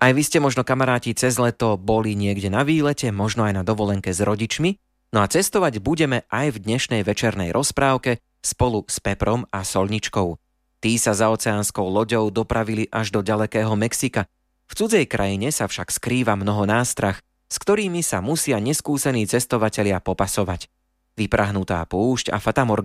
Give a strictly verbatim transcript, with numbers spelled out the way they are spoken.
Aj vy ste možno, kamaráti, cez leto boli niekde na výlete, možno aj na dovolenke s rodičmi. No a cestovať budeme aj v dnešnej večernej rozprávke spolu s Peprom a Solničkou. Tí sa za oceánskou loďou dopravili až do ďalekého Mexika. V cudzej krajine sa však skrýva mnoho nástrah, s ktorými sa musia neskúsení cestovatelia popasovať. Vyprahnutá púšť a fatamorgana